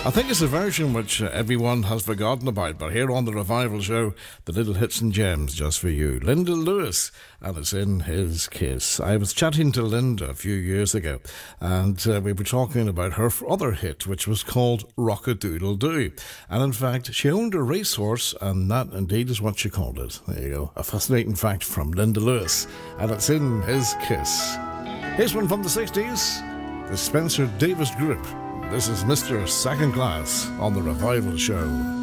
I think it's a version which everyone has forgotten about, but here on the Revival Show, the little hits and gems just for you. Linda Lewis, and it's in His Kiss. I was chatting to Linda a few years ago, and we were talking about her other hit, which was called Rock-a-Doodle-Doo. And in fact, she owned a racehorse, and that indeed is what she called it. There you go. A fascinating fact from Linda Lewis, and it's in His Kiss. Here's one from the 60s, the Spencer Davis Group. This is Mr. Second Class on the Revival Show.